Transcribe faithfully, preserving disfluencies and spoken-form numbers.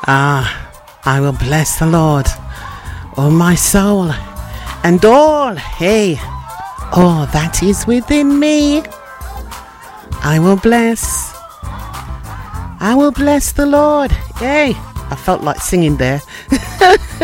Ah, I will bless the Lord, oh my soul, and all, hey, all that is within me. I will bless, I will bless the Lord. Hey, I felt like singing there.